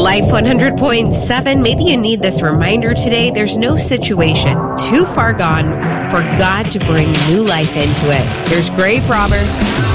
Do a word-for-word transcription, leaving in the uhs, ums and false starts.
Life one hundred point seven. Maybe you need this reminder today. There's no situation too far gone for God to bring new life into it. Here's Grave Robber